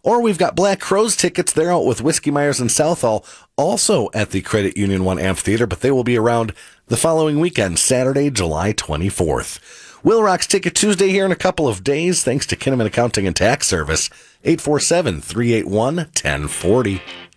Or we've got Black Crowes tickets. They're out with Whiskey Myers and Southall, also at the Credit Union One Amphitheater, but they will be around the following weekend, Saturday, July 24th. Will Rock's Ticket Tuesday here in a couple of days, thanks to Kinnaman Accounting and Tax Service, 847-381-1040.